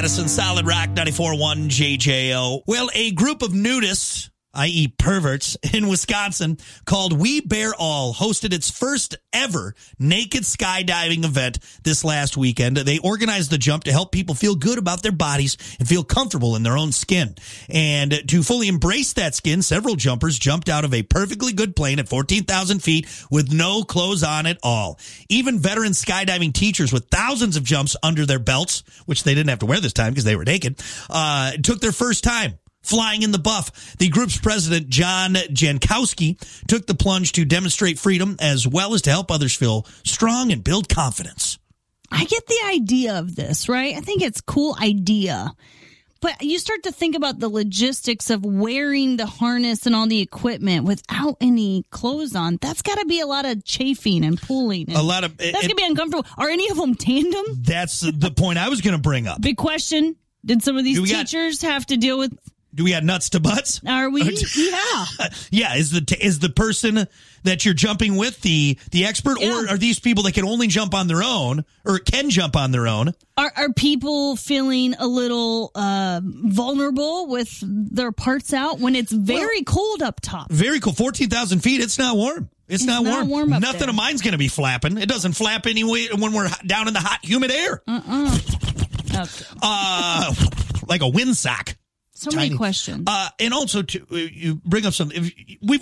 Madison, Solid Rock 94.1 JJO. Well, a group of nudists, i.e. perverts, in Wisconsin called We Bear All hosted its first ever naked skydiving event this last weekend. They organized the jump to help people feel good about their bodies and feel comfortable in their own skin. And to fully embrace that skin, several jumpers jumped out of a perfectly good plane at 14,000 feet with no clothes on at all. Even veteran skydiving teachers with thousands of jumps under their belts, which they didn't have to wear this time because they were naked, took their first time flying in the buff. The group's president, John Jankowski, took the plunge to demonstrate freedom as well as to help others feel strong and build confidence. I get the idea of this, right? I think it's a cool idea. But you start to think about the logistics of wearing the harness and all the equipment without any clothes on. That's got to be a lot of chafing and pulling. And that's going to be uncomfortable. Are any of them tandem? That's the point I was going to bring up. Big question. Did some of these teachers have to deal with... Do we have nuts to butts? Are we? Yeah. Yeah. Is the person that you're jumping with the expert, or are these people that can only jump on their own or can jump on their own? Are people feeling a little vulnerable with their parts out when it's very cold up top? Very cold. 14,000 feet. It's not warm. It's not warm up Nothing there. of mine's going to be flapping. It doesn't flap anyway when we're down in the hot, humid air. Okay. Like a windsock. So many questions. And also, you bring up something. We've